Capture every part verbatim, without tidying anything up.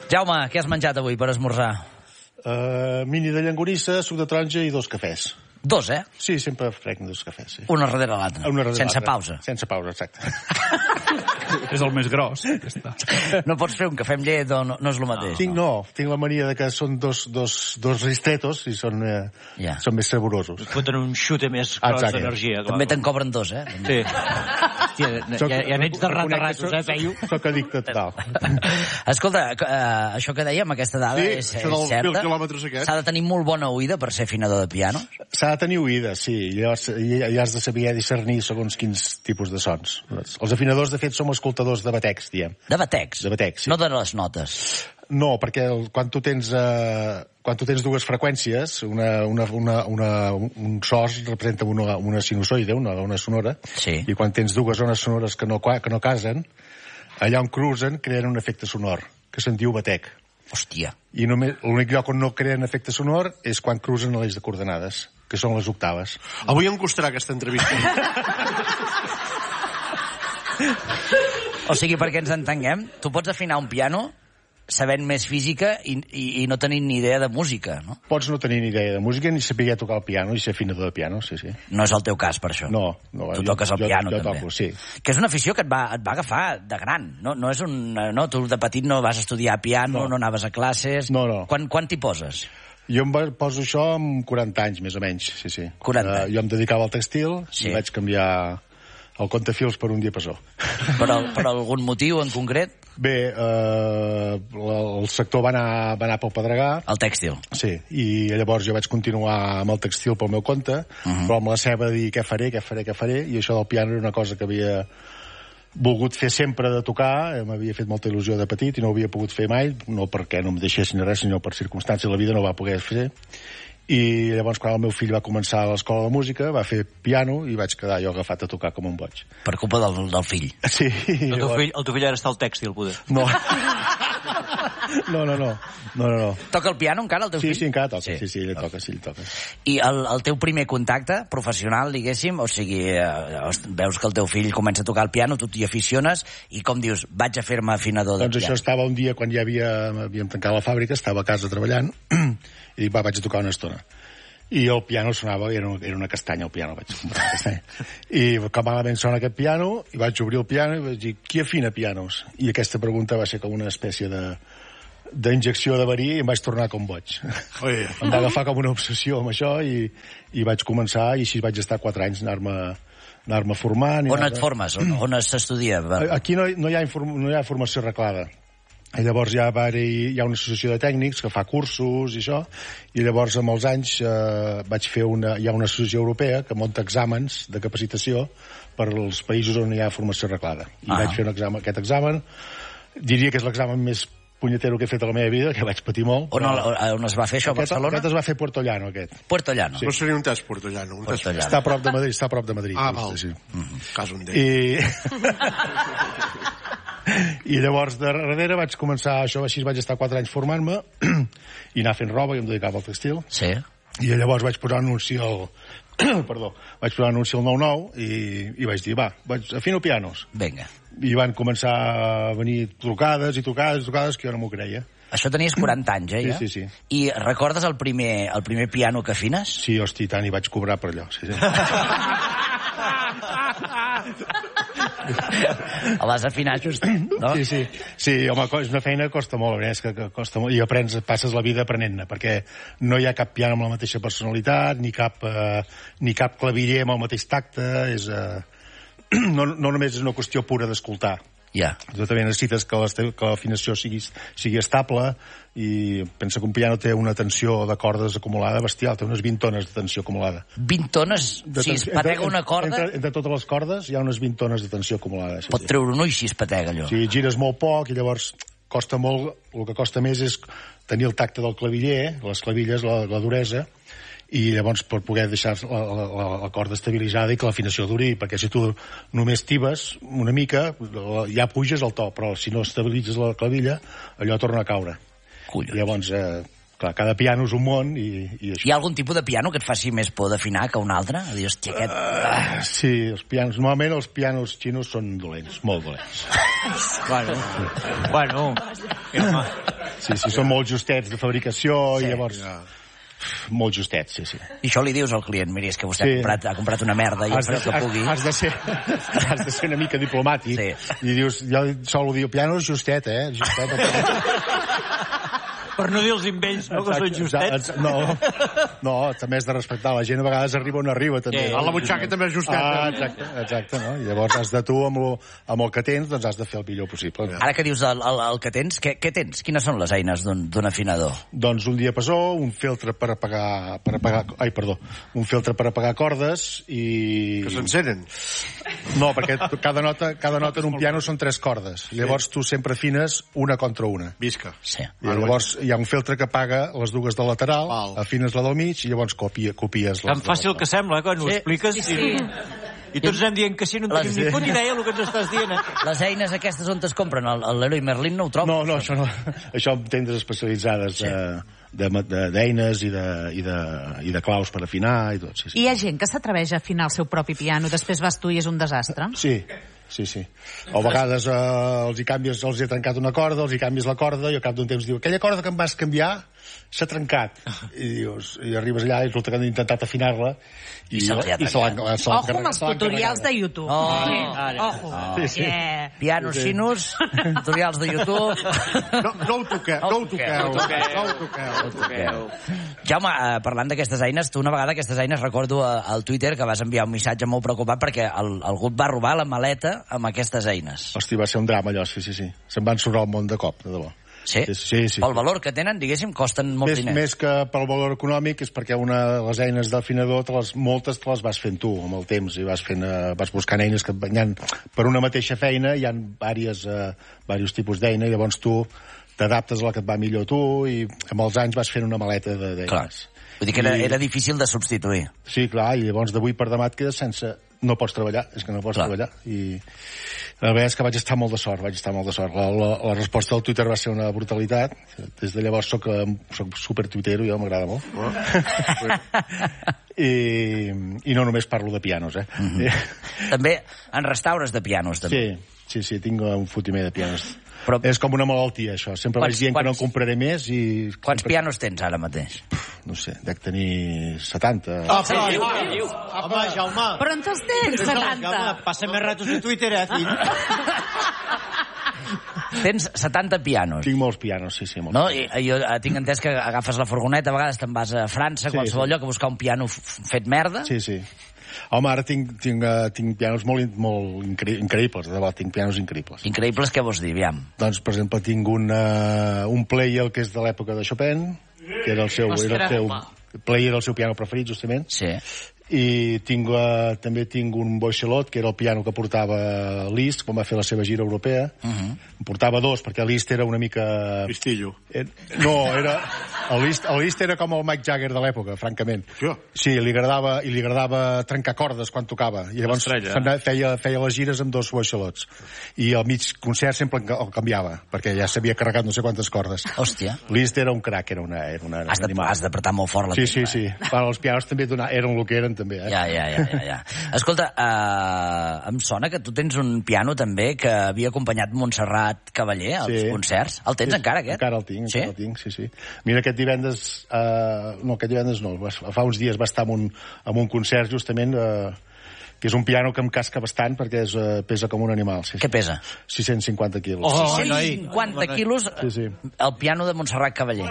Jaume, què has menjat avui per esmorzar? Uh, mini de llonganissa, suc de taronja i dos cafès. Dos, eh? Sí, sempre frec dos cafès, sí. Una darrere l'altra. Una darrere Sense l'altra. pausa. Sense pausa, exacte. És el més gros. No pots fer un cafè amb llet o no, no és el mateix. Tinc, no, tinc la mania de que són dos, dos, dos ristretos i són, eh, Ja. són més saborosos. Foten un xute més gros Exacte. d'energia. clar. També te'n cobren dos, eh? Sí. Hòstia, ja, ja n'ets de rato-ratos, eh, Peyu? Soc addicte total. Escolta, eh, això que dèiem, aquesta dada Sí, és, això és dels certa. mil quilòmetres aquests. S'ha de tenir molt bona oïda per ser afinador de piano. S'ha de tenir oïda, sí. I llavors i, i has de saber discernir segons quins tipus de sons. Els afinadors, de fet, som escoltadors de batecs, diem. De batecs. De batecs, sí. No de les notes. No, perquè el, quan tu tens eh, quan tu tens dues freqüències, una, una, una, una, un so representa una, una sinusoide, una ona sonora, Sí. i quan tens dues ones sonores que no, que no casen, allà on cruzen creen un efecte sonor, que se'n diu batec. Hòstia. I només l'únic lloc on no creen efecte sonor és quan cruzen a l'eix de coordenades, que són les octaves. Avui em costarà aquesta entrevista. O sigui, perquè ens entenguem, tu pots afinar un piano sabent més física i, i, i no tenint ni idea de música, no? Pots no tenir ni idea de música ni saber tocar el piano i ser afinador de piano, sí, sí. No és el teu cas, per això. No, no. Tu jo, toques el jo, piano, jo també. toco, sí. Que és una afició que et va, et va agafar de gran. No, no és un... No, tu de petit no vas estudiar piano, no, No. no anaves a classes... No, no. Quan, quan t'hi poses? Jo em va- poso això amb quaranta anys, més o menys, sí, sí. quaranta anys. Uh, jo em dedicava al textil Sí. i vaig canviar el comptafils per un diapasó. Per, al, per algun motiu en concret? Bé, uh, el sector va anar, va anar pel pedregar, El tèxtil. sí, i llavors jo vaig continuar amb el textil pel meu compte, uh -huh. però amb la ceba de dir què faré, què faré, què faré, i això del piano era una cosa que havia volgut fer sempre de tocar, eh, m'havia fet molta il·lusió de petit i no ho havia pogut fer mai, no perquè no em deixessin res, sinó per circumstàncies de la vida no va poder fer. I llavors quan el meu fill va començar a l'escola de música va fer piano i vaig quedar jo agafat a tocar com un boig. Per culpa del, del fill. Sí, El teu, fill, el teu fill ara està al tèxtil, poder. No. No, no, no. No, no, no. Toca el piano encara, el teu Sí, fill? sí, encara toca. Sí, sí, sí ell toca, sí, ell toca. I el, el teu primer contacte professional, diguéssim, o sigui, eh, veus que el teu fill comença a tocar el piano, tu t'hi aficiones, i com dius, vaig a fer-me afinador de Doncs piano. això estava un dia quan ja havia, havíem tancat la fàbrica, estava a casa treballant, i dic, va, vaig a tocar una estona. I el piano sonava, era, una- era una castanya el piano, vaig comprar una castanya. I que malament sona aquest piano, i vaig obrir el piano i vaig dir, qui afina pianos? I aquesta pregunta va ser com una espècie de d'injecció de verí i em vaig tornar com boig. Oi. Em va agafar com una obsessió amb això i, i vaig començar, i així vaig estar quatre anys anar-me anar-me formant. i On anar- et formes? On, on s'estudia? Aquí no, no, hi ha inform, no hi ha formació arreglada. I llavors ja va haver, hi ha una associació de tècnics que fa cursos i això, i llavors amb els anys eh, vaig fer una, hi ha una associació europea que munta exàmens de capacitació per als països on hi ha formació arreglada. I Ah. vaig fer un examen, aquest examen, diria que és l'examen més punyetero que he fet a la meva vida, que vaig patir molt. On, on es va fer això, a Aquest, Barcelona? aquest es va fer a Puerto Llano, aquest. Puerto Llano. No seria un test portollano. Un test... Puerto Llano. Està a prop de Madrid, està a prop de Madrid. Ah, val. Sí, sí. Cas un d'ell. I... I llavors de darrere vaig començar això, així vaig estar quatre anys formant-me i anar fent roba, i em dedicava al textil, Sí. i llavors vaig posar un anunci al perdó, vaig posar un anunci al nou nou i, i vaig dir, va, vaig afino pianos, Vinga. i van començar a venir trucades i trucades i trucades que jo no m'ho creia. Això tenies quaranta anys, eh, Sí, ja? sí, sí. I recordes el primer, el primer piano que afines? Sí, hosti, tant, i vaig cobrar per allò. Sí, sí. El vas afinar just, no? Sí, sí. Sí, home, és una feina que costa molt, és que, que costa molt, i aprens, passes la vida aprenent-ne, perquè no hi ha cap piano amb la mateixa personalitat, ni cap, eh, ni cap claviller amb el mateix tacte, és, eh, no, no només és una qüestió pura d'escoltar. Ja. Tu també necessites que l'este- que l'afinació sigui, sigui estable, i pensa que un piano té una tensió de cordes acumulada bestial, té unes vint tones de tensió acumulada. vint tones, De si es tensió- patega entre- una corda, Entre, entre totes les cordes hi ha unes vint tones de tensió acumulada. Sí, pot sí. treure un ull si es patega, allò. Si gires molt poc i llavors costa molt, el que costa més és tenir el tacte del claviller, les clavilles, la, la duresa, i llavors per poder deixar la, la, la, la corda estabilitzada i que l'afinació duri, perquè si tu només tibes una mica, ja puges el to, però si no estabilitzes la clavilla, allò torna a caure. Collons. Llavors, eh, clar, cada piano és un món i, i això. Hi ha algun tipus de piano que et faci més por d'afinar que un altre? A dir, hòstia, aquest... Ah, sí, els pianos, normalment els pianos xinos són dolents, molt dolents. Bueno, bueno. Home, Sí, sí, són molt justets de fabricació Sí. i llavors... Molt justets, sí, sí. I això li dius al client, miri, és que vostè Sí. ha, comprat, ha comprat una merda i el Has de, preu que has, pugui... has, de ser, has de ser una mica diplomàtic. Sí. I dius, jo solo diu, piano és justet, eh? Justet, Per no dir els invents, no, que són justets. Exacte, no, no, també has de respectar. La gent a vegades arriba on arriba, també. Sí. A la butxaca també és justet. Ah, exacte, exacte, no? I llavors has de tu, amb, lo, amb el que tens, doncs has de fer el millor possible. Ara que dius el, el, el que tens, què, què tens? Quines són les eines d'un d'un afinador? Doncs un diapasó, un filtre per apagar, per apagar... Ai, perdó. Un filtre per apagar cordes i... Que s'encenen. No, perquè cada nota, cada nota en un piano són tres cordes. Llavors tu sempre afines una contra una. Visca. Sí. I llavors hi ha un filtre que apaga les dues de lateral, Val. afines la del mig i llavors copia, copies les Tan fàcil que sembla, eh, quan ho Sí. expliques. Sí, I, I tots anem dient que sí, no en tenim Les- ni puta idea el que ens estàs dient. Eh? Les eines aquestes on es compren? El- el Leroy Merlin no ho trobo? No, no, això no. Això en tendes especialitzades Sí. eh, de- de- d'eines i, de, i, de, i de claus per afinar i tot. Sí, sí. Hi ha gent que s'atreveix a afinar el seu propi piano, després vas tu i és un desastre. Sí, sí, sí. O a vegades eh, els hi canvies, els hi ha trencat una corda, els hi canvies la corda i al cap d'un temps diu, aquella corda que em vas canviar s'ha trencat. I dius, i arribes allà i resulta que han intentat afinar-la i, I se l'ha i se l'han trencat. se l'han Ojo amb els se l'han tutorials de carregada. YouTube. Oh, Sí, ara. Ojo. Sí, sí. Yeah. Piano sinus, tutorials de YouTube... No, no ho toqueu, no ho toqueu. No ho toqueu. No ho toqueu. Jaume, eh, parlant d'aquestes eines, tu una vegada aquestes eines recordo a- al Twitter que vas enviar un missatge molt preocupat perquè el, algú et va robar la maleta amb aquestes eines. Hosti, va ser un drama allò, sí, sí, sí. Se'n van sorrar el món de cop, de debò. Sí? Sí, sí, sí. Pel valor que tenen, diguéssim, costen molts Més, diners. més que pel valor econòmic és perquè una de les eines d'afinador, te les, moltes te les vas fent tu amb el temps i vas, fent, eh, vas buscant eines que hi ha, per una mateixa feina hi ha diversos, eh, diversos tipus d'eina i llavors tu t'adaptes a la que et va millor a tu i amb els anys vas fent una maleta de- d'eines. Clar. Vull dir que era, I- era difícil de substituir. Sí, clar, i llavors d'avui per demà et quedes sense... No pots treballar, és que no pots Clar. treballar. I la veritat és que vaig estar molt de sort, vaig estar molt de sort. La, la, la resposta del Twitter va ser una brutalitat. Des de llavors soc, eh, soc super tuitero, jo m'agrada molt. I, I no només parlo de pianos, eh? Mm -hmm. També en restaures de pianos, també. Sí, sí, sí, tinc un fotimer de pianos. Però- És com una malaltia, això. Sempre Quants- vaig dient que no quants- en compraré més i... Quants sempre, pianos tens ara mateix? No sé, dec tenir setanta. Ah, Sí, però, diu, home, diu. home, Jaume. Però on te'ls tens, setanta? Home, passa més ratos a Twitter, eh, fill? Tens setanta pianos. Tinc molts pianos, sí, sí. Molts. No? I, jo eh, tinc entès que agafes la furgoneta, a vegades te'n vas a França, a Sí, qualsevol sí. lloc, a buscar un piano f- fet merda. Sí, sí. Home, ara tinc, tinc, uh, tinc pianos molt, in- molt incre increïbles, de debò, tinc pianos increïbles. Increïbles, què vols dir, aviam? Doncs, per exemple, tinc un, uh, un player que és de l'època de Chopin, que era el seu, era el seu player del seu piano preferit, justament, Sí. i tinc, uh, també tinc un Boixelot, que era el piano que portava Liszt quan va fer la seva gira europea. Uh -huh. En portava dos, perquè Liszt era una mica... Pistillo. Eh, No, era... El Liszt, el Liszt era com el Mick Jagger de l'època, francament. Hòstia. Sí, li agradava, i li agradava trencar cordes quan tocava. I llavors L'estrella. se'n feia, feia les gires amb dos Boixelots. I al mig concert sempre el canviava, perquè ja s'havia carregat no sé quantes cordes. Hòstia. Liszt era un crac, era, una, era una, Has un animal. d'apretar molt fort la Sí, sí, timba, sí. eh? Bueno, els pianos també dona, eren el que eren, també. Eh? Ja, ja, ja, ja, ja. Escolta, uh, em sona que tu tens un piano també que havia acompanyat Montserrat Cavaller als Sí. concerts. El tens Sí, encara, aquest? Encara el tinc, Sí? encara el tinc, sí, sí. Mira, aquest divendres... Uh, no, aquest divendres no. Fa uns dies va estar en un, en un concert, justament, uh, que és un piano que em casca bastant perquè és, uh, pesa com un animal. Sí, Què pesa? sis-cents cinquanta quilos. Oh, cent noi. cinquanta quilos Sí, sí. el piano de Montserrat Cavaller.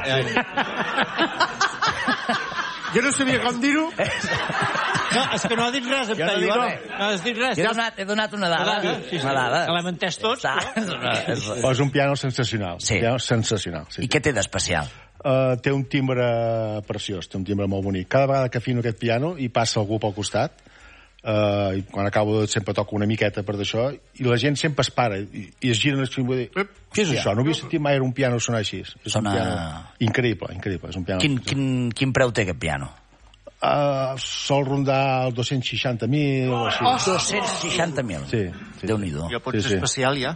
Jo no sabia com dir-ho. No, és que no ha dit res, en Jo no Pello. dic No, res. no has dit res. He donat, he donat una dada. Sí, sí. Una dada. Que l'hem entès tots. Està. És una- és- Però és un piano sensacional. Sí. Un piano sensacional, sí. I què té d'especial? Uh, té un timbre preciós, té un timbre molt bonic. Cada vegada que afino aquest piano i passa algú pel costat, uh, i quan acabo sempre toco una miqueta per d'això, i la gent sempre es para i, i es giren i vull dir, què és això? No havia sentit mai un piano sonar així. És Sona- un piano increïble, increïble. És un piano... Quin, quin, quin preu té aquest piano? Uh, sol rondar els dos-cents seixanta mil o així. dos-cents seixanta mil. Sí, sí. Déu-n'hi-do. Ja pots Sí, sí. especial, ja.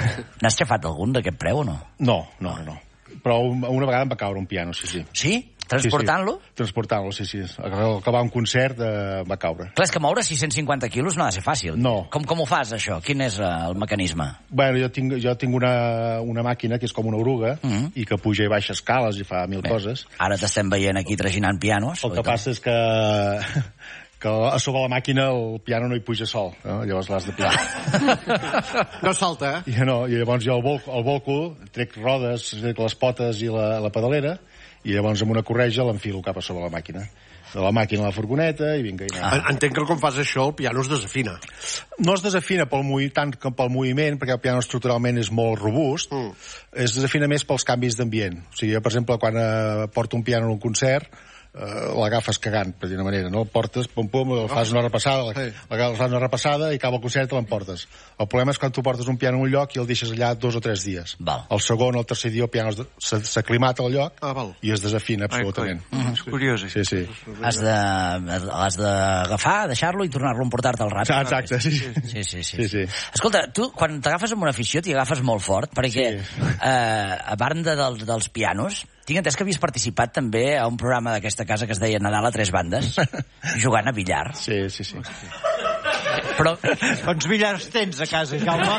N'has xafat algun d'aquest preu o no? No, no, no. Però una vegada em va caure un piano, sí, sí. Sí? Transportant-lo? Sí, sí. Transportant-lo, sí, sí. Al acabar un concert eh, va caure. Clar, és que moure sis cents cinquanta quilos no ha de ser fàcil. No. Com, com ho fas, això? Quin és uh, el mecanisme? Bueno, jo tinc, jo tinc una, una màquina que és com una oruga Mm -hmm. i que puja i baixa escales i fa mil Bé, coses. Ara t'estem veient aquí traginant pianos. El que passa és que, que a sobre la màquina el piano no hi puja sol, no? Llavors l'has de pilar. No salta, eh? I, no, i llavors jo el, vol, el volco, trec rodes, trec les potes i la, la pedalera, i llavors amb una correja l'enfilo cap a sobre la màquina. De la màquina a la furgoneta i vinga. I Ah. Entenc que com fas això el piano es desafina. No es desafina pel movi, tant com pel moviment, perquè el piano estructuralment és molt robust, mm. es desafina més pels canvis d'ambient. O sigui, jo, per exemple, quan eh, porto un piano en un concert, eh, l'agafes cagant, per dir una manera, no? El portes, pum, pum, el fas una repassada, la, Sí. la fas una repassada i acaba el concert i te l'emportes. El problema és quan tu portes un piano a un lloc i el deixes allà dos o tres dies. Val. El segon o el tercer dia el piano s'aclimata al lloc Ah, val. i es desafina absolutament. Ai, mm, és curiós, Sí, sí. Has de, has d'agafar, deixar-lo i tornar-lo a emportar-te al rato. Ah, exacte, sí, sí. Sí, sí, sí. Sí, sí. Escolta, tu, quan t'agafes amb una afició, t'hi agafes molt fort, perquè, Sí. eh, a banda dels, dels pianos, tinc entès que havies participat també a un programa d'aquesta casa que es deia Nadal a tres bandes, jugant a billar. Sí, sí, sí. Però, Quants billars tens a casa, Jaume?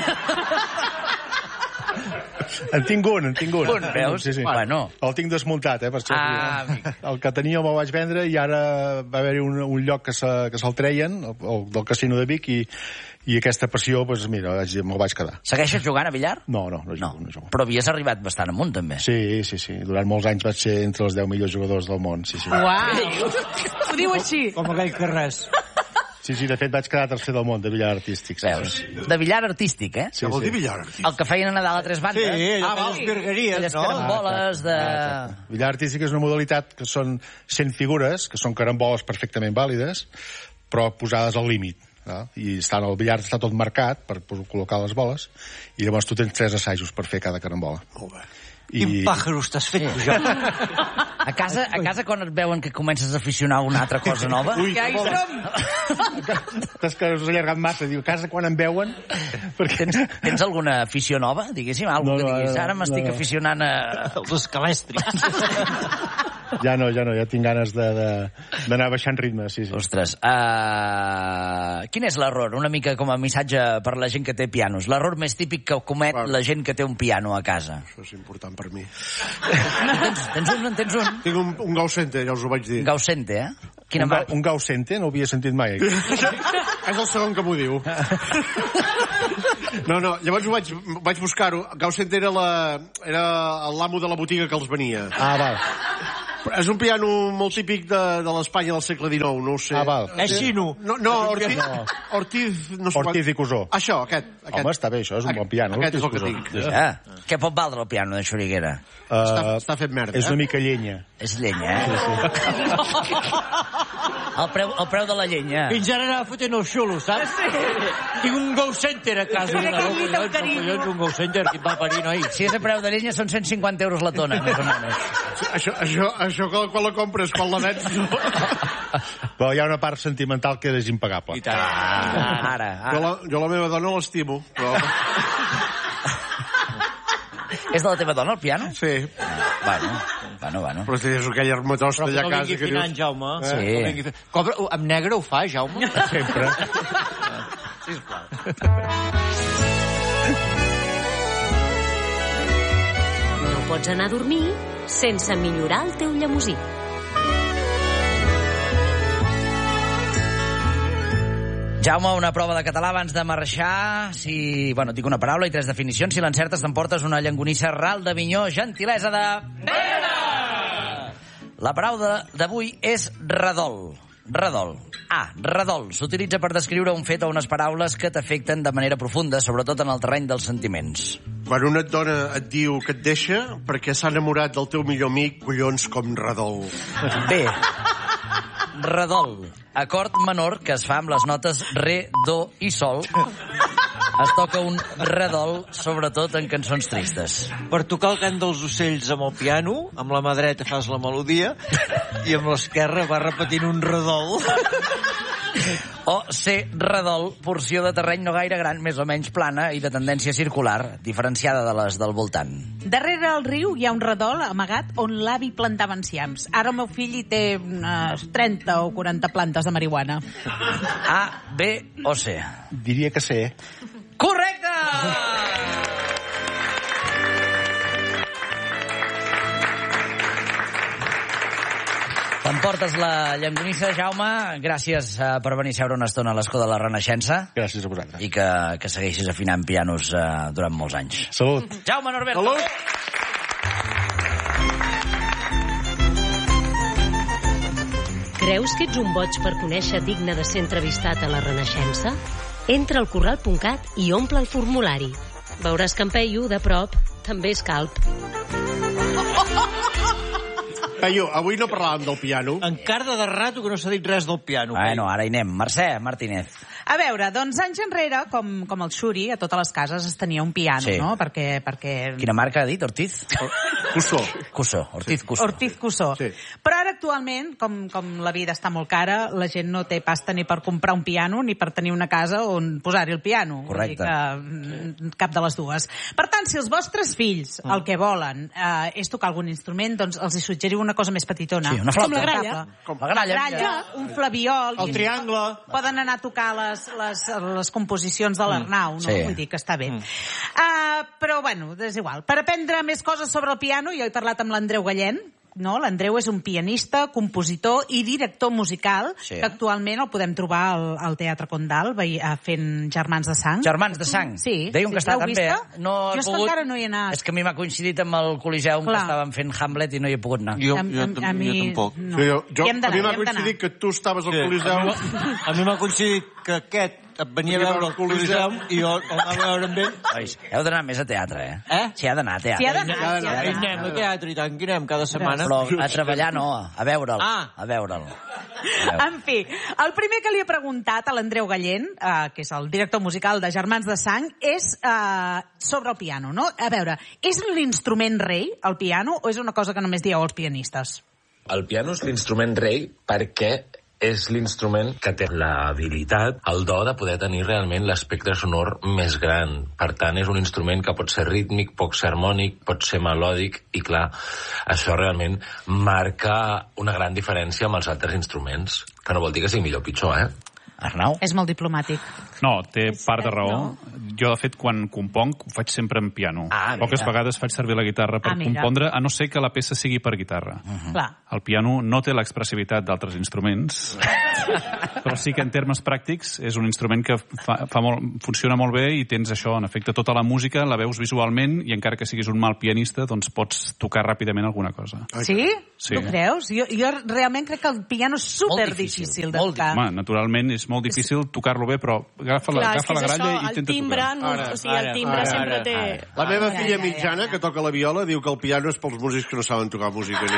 En tinc un, en tinc un. Un, veus? Sí, sí. Bueno. El tinc desmuntat, eh, per això. Ah, amic. El que tenia me'l vaig vendre i ara va haver-hi un, un lloc que se, que se'l treien, el, el del casino de Vic, i, i aquesta passió, doncs mira, vaig- me'l vaig quedar. segueixes jugant a billar? No, no, no No, jugo, no jugo. però havies arribat bastant amunt, també. Sí, sí, sí. Durant molts anys vaig ser entre els deu millors jugadors del món, sí, sí. Uau! Ho diu així. Com aquell que res. Sí, sí, de fet vaig quedar tercer del món de billar artístic. Sí, Veus? sí. De billar artístic, eh? Sí, Què vol sí. dir billar? El que feien a Nadal a tres Sí, bandes. allò Ah, de val. les virgueries, Aquelles no? caramboles de... Billar artístic és una modalitat que són cent figures, que són caramboles perfectament vàlides, però posades al límit. No? I estan, el billar està tot marcat per, per col·locar les boles, i llavors tu tens tres assajos per fer cada carambola. Molt bé. Quin pàjaros t'has fet, tu, Jaume? A casa, a casa quan et veuen que comences a aficionar a una altra cosa nova... Ui, Ja hi som! T'has que us ha allargat massa, diu, a casa quan em veuen... Perquè... Tens, tens alguna afició nova, diguéssim? Algo No, que no, diguis, no, ara m'estic no, no. aficionant a... Els escalèstrics. Ja no, ja no, ja tinc ganes d'anar baixant ritme, sí, sí. Ostres, uh... quin és l'error? Una mica com a missatge per la gent que té pianos. L'error més típic que comet Clar. la gent que té un piano a casa. Això és important per mi. Tens, tens un, en tens un? Tinc un, un Gaucente, ja us ho vaig dir. Gaucente, eh? Quina Un, ga, marca? un Gaucente no ho havia sentit mai. És el segon que m'ho diu. No, no, llavors ho vaig, vaig buscar-ho. Gaucente era la- era l'amo de la botiga que els venia. Ah, val. És un piano molt típic de, de l'Espanya del segle dinou, no ho sé. Ah, val. És xino. No, no, Ortiz... No. Ortiz... No sé Ortiz quan- i Cusó. Això, aquest. aquest. Home, està bé, això és un bon piano. Aquest és el que Ortiz tinc. Cusó. Ja. Què pot valdre el piano de Xuriguera? Està, Uh, està fet merda, és eh? una mica llenya. És llenya, eh? El preu, el preu de la llenya. Fins ara anava fotent el xulo, saps? Sí. Tinc un Go Center a casa. Mira Una que imita el boca, carinyo. collons, un Go Center, que et va parir, noi. Si és a preu de llenya són cent cinquanta euros la tona, més o menys. Això, això, això que quan la compres, quan la vens... No. Però hi ha una part sentimental que és impagable. I tant. Ah, ara, Jo, ara. la, jo la meva dona l'estimo, però... És de la teva dona, el piano? Sí, Bueno, bueno, bueno. però tens aquella armatosta Però que allà a no casa vingui que finant, dius... Jaume. Sí. Que no vingui fi- Cobra... Amb negre ho fa, Jaume? Sempre. No pots anar a dormir sense millorar el teu llemosí. Jaume, una prova de català abans de marxar. Si, bueno, dic una paraula i tres definicions. Si l'encertes, t'emportes una llangonissa ral d'Avinyó, gentilesa de... La paraula d'avui és redol. Redol. A. Redol. S'utilitza per descriure un fet o unes paraules que t'afecten de manera profunda, sobretot en el terreny dels sentiments. Quan una et dona et diu que et deixa perquè s'ha enamorat del teu millor amic, collons com redol. B. Redol. Acord menor que es fa amb les notes re, do i sol. Es toca un redol, sobretot en cançons tristes. Per tocar el cant dels ocells amb el piano, amb la mà dreta fas la melodia i amb l'esquerra vas repetint un redol. O C, redol, porció de terreny no gaire gran, més o menys plana i de tendència circular, diferenciada de les del voltant. Darrere el riu hi ha un redol amagat on l'avi plantava enciams. Ara el meu fill hi té unes trenta o quaranta plantes de marihuana. A, B o C? Diria que C. Correcte! T'emportes la llonganissa, Jaume. Gràcies uh, per venir a seure una estona a l'escó de la Renaixença. Gràcies a vosaltres. I que, que segueixis afinant pianos uh, durant molts anys. Salut. Jaume Norberto. Salut. Creus que ets un boig per conèixer digne de ser entrevistat a la Renaixença? Entra al corral punt cat i omple el formulari. Veuràs que en Peyu, de prop, també és calp. Peyu, avui no parlàvem del piano. Encara de rato que no s'ha dit res del piano. Bueno, ara hi anem. Mercè Martínez. A veure, doncs anys enrere, com, com el Xuri, a totes les cases es tenia un piano, Sí. no? Perquè, perquè... Quina marca ha dit, Ortiz? Cussó. Cussó, Ortiz Cussó. Ortiz Cussó. Sí. Però ara actualment, com, com la vida està molt cara, la gent no té pasta ni per comprar un piano ni per tenir una casa on posar-hi el piano. Correcte. Vull dir que, mm, cap de les dues. Per tant, si els vostres fills el que volen eh, és tocar algun instrument, doncs els hi suggeriu una cosa més petitona. Sí, una flauta. Com la gralla. Com la gralla. La gralla, un flabiol. El triangle. Poden anar a tocar les, les, les composicions de l'Arnau, no? Sí. Vull dir que està bé. Mm. Uh, però, bueno, és igual. Per aprendre més coses sobre el piano, jo he parlat amb l'Andreu Gallén, no? L'Andreu és un pianista, compositor i director musical, Sí. que actualment el podem trobar al, al Teatre Condal veí- eh, fent Germans de Sang. Germans de Sang. Sí. Dèiem Sí, que està l'heu també, vista? eh? No he Jo és que pogut... encara no hi he anat. És que a mi m'ha coincidit amb el Coliseum que Clar. estàvem fent Hamlet i no hi he pogut anar. Jo, A- jo, a- a jo mi- tampoc. No. Sí, jo, jo, Hi hem a d'anar, mi m'ha hi hem d'anar. coincidit que tu estaves al Sí, Coliseu. A mi m'ha- a mi m'ha coincidit que aquest et venia a veure el Coliseum i jo el anava a veure amb ell. Ois, heu d'anar més a teatre, eh? Eh? Sí, ha d'anar a teatre. Sí, ha d'anar, sí, ha I d'anar. anem a teatre i tant, que anem cada setmana. Però a treballar no, a veure'l. Ah. A veure'l. En fi, el primer que li he preguntat a l'Andreu Gallén, eh, que és el director musical de Germans de Sang, és eh, sobre el piano, no? A veure, és l'instrument rei, el piano, o és una cosa que només dieu els pianistes? El piano és l'instrument rei perquè és l'instrument que té l'habilitat, el do de poder tenir realment l'espectre sonor més gran. Per tant, és un instrument que pot ser rítmic, pot ser harmònic, pot ser melòdic, i clar, això realment marca una gran diferència amb els altres instruments, que no vol dir que sigui millor o pitjor, eh? Arnau? És molt diplomàtic. No, té part de raó. no? Jo, de fet, quan componc, ho faig sempre en piano. Ah, mira. Poques vegades faig servir la guitarra per Ah, mira. compondre, a no ser que la peça sigui per guitarra. Clar. El piano no té l'expressivitat d'altres instruments, però sí que en termes pràctics és un instrument que fa, fa molt, funciona molt bé i tens això, en efecte, tota la música, la veus visualment i encara que siguis un mal pianista, doncs pots tocar ràpidament alguna cosa. Sí? Sí. Tu creus? Jo, jo realment crec que el piano és super Molt difícil, difícil de molt tocar. Home, naturalment és molt difícil tocar-lo bé, però agafa la, Clar, és agafa que la és gralla això, i el intenta timbre, tocar. no, Ara, o sigui, el ara, timbre ara, sempre ara, té... ara. La meva ja, filla ja, mitjana, ja. que toca la viola, diu que el piano és pels músics que no saben tocar música. Ni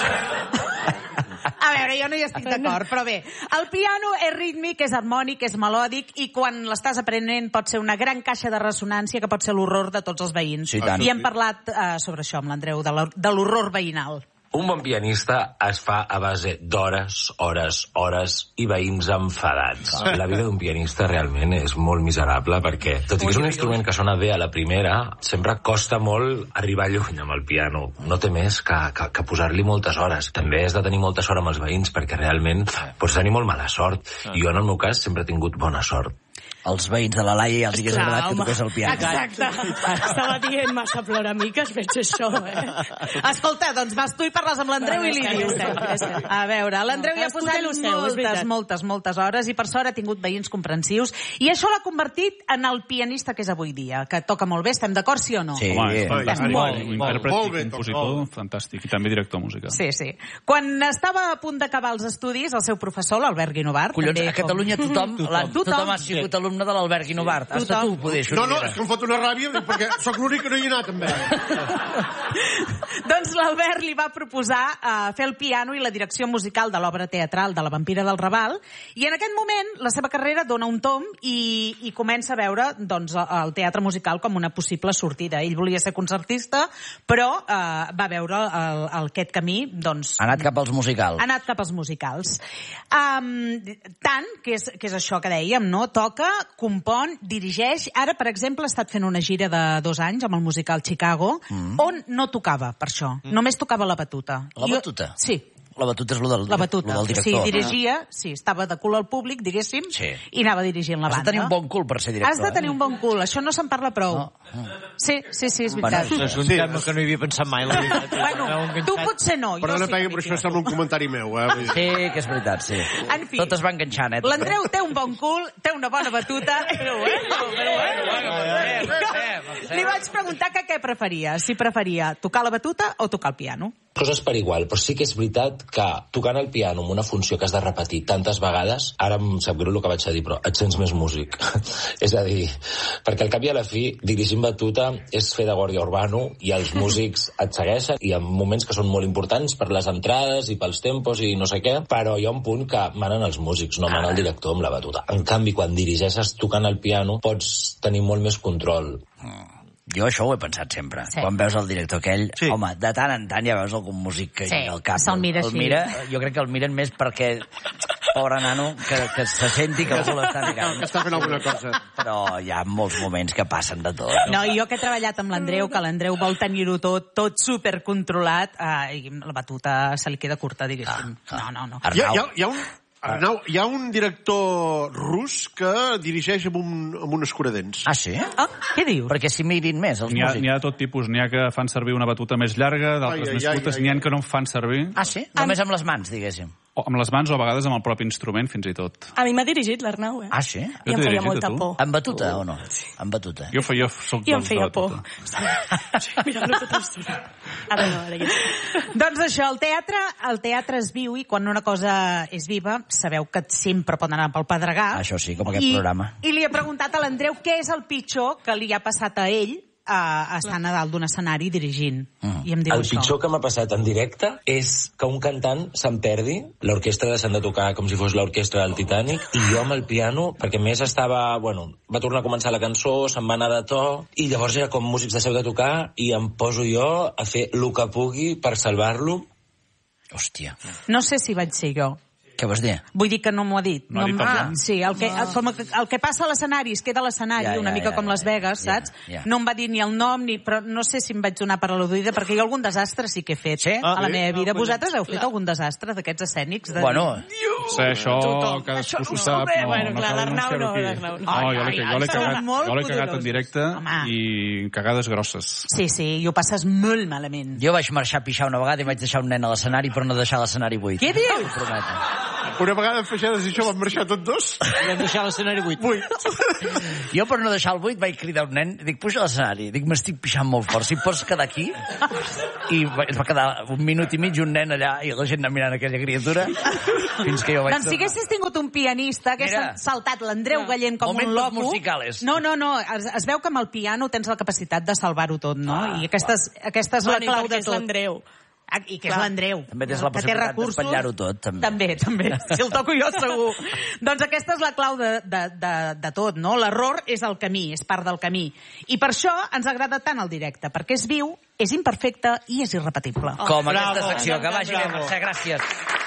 A veure, jo no hi estic d'acord, però bé, el piano és rítmic, és harmònic, és melòdic, i quan l'estàs aprenent pot ser una gran caixa de ressonància que pot ser l'horror de tots els veïns. Sí, tant. I hem parlat uh, sobre això amb l'Andreu, de l'hor- de l'horror veïnal. Un bon pianista es fa a base d'hores, hores, hores i veïns enfadats. La vida d'un pianista realment és molt miserable perquè, tot i que és un instrument que sona bé a la primera, sempre costa molt arribar lluny amb el piano. No té més que, que, que posar-li moltes hores. També has de tenir molta sort amb els veïns perquè realment pots tenir molt mala sort. I jo, en el meu cas, sempre he tingut bona sort. Els veïns de la Laia els hagués Clar, agradat que home. toqués el piano. Exacte. Estava dient massa ploramiques, veig això, eh? Escolta, doncs vas tu i parles amb l'Andreu i li dius. A veure, l'Andreu hi ha Cadascú posat té lo seu, és moltes, veritat. moltes, moltes hores i per sort ha tingut veïns comprensius i això l'ha convertit en el pianista que és avui dia, que toca molt bé, estem d'acord, sí o no? Sí. Home, és Molt, fantàstic. molt, Un molt, intèrpret molt bé, i compositor molt. fantàstic. I també director musical. Sí, sí. Quan estava a punt d'acabar els estudis, el seu professor, l'Albert Guinovart... Collons, també a Catalunya tothom, Com... l'ha- tothom, Tothom. ha sigut alumne alumne de l'Albert Guinovart. Hasta tu, poder, No, no, és que em fot una ràbia, perquè sóc l'únic que no hi he anat, amb ell. Doncs l'Albert li va proposar uh, fer el piano i la direcció musical de l'obra teatral de La vampira del Raval, i en aquest moment la seva carrera dona un tomb i, i comença a veure doncs, el teatre musical com una possible sortida. Ell volia ser concertista, però uh, va veure el, el, aquest camí... Doncs, ha anat cap als musicals. Ha anat cap als musicals. Um, tant, que és, que és això que dèiem, no? Toca, compon, dirigeix. Ara, per exemple, ha estat fent una gira de dos anys amb el musical Chicago, mm. on no tocava, per això. Mm. Només tocava la batuta. La batuta? Jo, sí. La batuta és lo del, la batuta. Lo del director. Sí, dirigia, sí, estava de cul al públic, diguéssim, sí. i anava dirigint la banda. Has de tenir un bon cul per ser director. Has de tenir eh? un bon cul, això no se'n parla prou. No. Sí, sí, sí, és veritat. Bueno, és un sí. tema que no hi havia pensat mai, la veritat. Bueno, tu potser no. Perdona, Pegui, però això sembla un comentari meu, eh? Sí, que és veritat, sí. En fi. Tot es va enganxant, eh? L'Andreu té un bon cul, té una bona batuta. Però bueno, però bueno. Li vaig preguntar que què preferia. Si preferia tocar la batuta o tocar el piano. Coses per igual, però sí que és veritat que tocant el piano amb una funció que has de repetir tantes vegades, ara em sap greu el que vaig a dir, però et sents més músic. És a dir, perquè al cap i a la fi, dirigint batuta és fer de guàrdia urbano i els músics et segueixen i hi ha moments que són molt importants per les entrades i pels tempos i no sé què, però hi ha un punt que manen els músics, no mana el director amb la batuta. En canvi, quan dirigeixes tocant el piano, pots tenir molt més control. Mm. Jo això ho he pensat sempre. Sí. Quan veus el director aquell, sí. home, de tant en tant ja veus algun músic que sí, al cap. se'l mira el així. Mira, jo crec que el miren més perquè, pobre nano, que, que se senti que algú l'està mirant. Que està fent alguna cosa. Però hi ha molts moments que passen de tot. No, i jo que he treballat amb l'Andreu, que l'Andreu vol tenir-ho tot, tot supercontrolat, eh, i la batuta se li queda curta, diguéssim. Ah, ah. No, no, no. Hi ha, hi ha, hi ha un... Arnau, hi ha un director rus que dirigeix amb un, amb un escuradents. Ah, sí? Ah, què dius? Perquè s'hi mirin més, els N'hi ha, músics. n'hi ha de tot tipus. N'hi ha que fan servir una batuta més llarga, d'altres Ai, ai, més curtes. ai, ai. N'hi ha que no en fan servir. Ah, sí? Només amb les mans, diguéssim. O amb les mans o a vegades amb el propi instrument, fins i tot. A mi m'ha dirigit l'Arnau, eh? Ah, sí? I em feia molta por. Amb batuta o no? Amb batuta. Jo, jo soc I em dels feia de por. batuta. Mirant-lo tota l'estona. Ara no, ara ja. Doncs això, el teatre, el teatre es viu i quan una cosa és viva, sabeu que sempre pot anar pel pedregar. Això sí, com aquest I, programa. I li he preguntat a l'Andreu què és el pitjor que li ha passat a ell a estar a dalt d'un escenari dirigint. Mm. I em diu el això. pitjor que m'ha passat en directe és que un cantant se'n perdi, l'orquestra s'han de tocar com si fos l'orquestra del Titanic, i jo amb el piano, perquè més estava, bueno, va tornar a començar la cançó, se'n va anar de to, i llavors era com músics deixeu de tocar, i em poso jo a fer el que pugui per salvar-lo. Hòstia. No sé si vaig ser jo. Què vas dir? Vull dir que no m'ho ha dit. No ha dit em- tampoc. ah, sí, el que, el, com el, el que passa a l'escenari, es queda a l'escenari, Ja, ja, una mica ja, com ja, Las Vegas, ja, saps? ja. No em va dir ni el nom, ni, però no sé si em vaig donar per al·ludida, perquè jo algun desastre sí que he fet Sí? a la Ah, meva sí? vida. Ah, Vosaltres heu fet algun desastre d'aquests escènics? De... Bueno, Sí, això cadascú s'ho sap. No, Bueno, no clar, cal l'Arnau anunciar-ho no, aquí. l'Arnau no. No, jo l'he jo l'he Ai, cagat, molt jo l'he cagat en poderosos. directe Home. i cagades grosses. Sí, sí, i ho passes molt malament. jo vaig marxar a pixar una vegada i vaig deixar un nen a l'escenari per no deixar l'escenari buit. Què dius? Ho prometo. Una vegada en feixades i això van marxar tots dos. I vam deixar l'escenari buit. Vuit. Jo, per no deixar el buit, vaig cridar un nen, dic, puja a l'escenari. Dic, m'estic pixant molt fort, si pots quedar aquí? I va- es va quedar un minut i mig un nen allà i la gent anava mirant aquella criatura fins que jo vaig... Doncs si haguessis tingut un pianista, hagués Mira. saltat l'Andreu Gallent com Momentos un loco... musicales. No, no, no, es, es veu que amb el piano tens la capacitat de salvar-ho tot, no? Ah, I aquesta és, aquesta és la Bueno, i clau perquè de és tot. l'Andreu. Ah, I que és Clar. l'Andreu. També tens la que té possibilitat recursos. d'espatllar-ho tot, també. També, també. Si el toco jo, segur. Doncs aquesta és la clau de, de, de, de tot, no? L'error és el camí, és part del camí. I per això ens agrada tant el directe, perquè és viu, és imperfecte i és irrepetible. Com Bravo. aquesta secció, que vagi bé, Bravo. Mercè, gràcies.